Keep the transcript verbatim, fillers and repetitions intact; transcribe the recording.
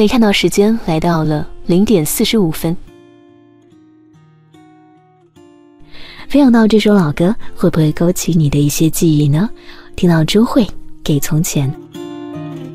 可以看到时间来到了零点四十五分。分享到这首老歌，会不会勾起你的一些记忆呢？听到周蕙给从前。